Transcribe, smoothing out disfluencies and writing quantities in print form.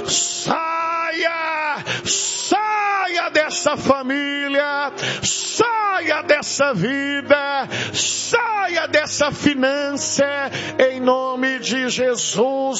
saia dessa família, saia dessa vida, saia dessa finança, em nome de Jesus.